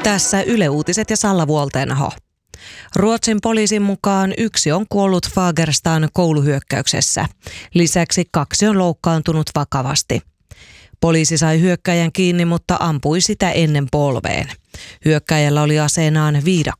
Tässä Yle Uutiset ja Salla Vuoltenho. Ruotsin poliisin mukaan 1 on kuollut Fagerstan kouluhyökkäyksessä. Lisäksi 2 on loukkaantunut vakavasti. Poliisi sai hyökkäjän kiinni, mutta ampui sitä ennen polveen. Hyökkäjällä oli aseenaan viidakko.